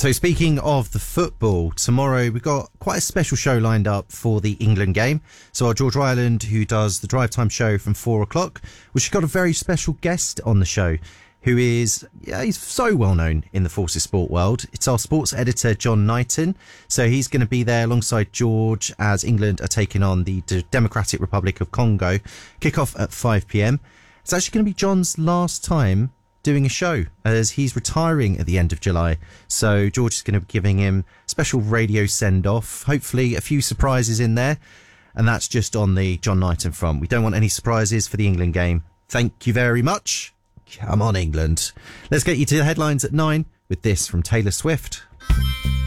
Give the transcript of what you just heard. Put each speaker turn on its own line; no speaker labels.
So speaking of the football, tomorrow we've got quite a special show lined up for the England game. So our George Ryland, who does the Drive Time show from 4:00, which has got a very special guest on the show, who is, he's so well known in the Forces Sport world. It's our sports editor, John Knighton. So he's going to be there alongside George as England are taking on the Democratic Republic of Congo. Kick-off at 5 p.m. It's actually going to be John's last time doing a show, as he's retiring at the end of July. So George is going to be giving him special radio send-off, hopefully a few surprises in there. And that's just on the John Knighton front. We don't want any surprises for the England game. Thank you very much. Come on, England. Let's get you to the headlines at 9 with this from Taylor Swift.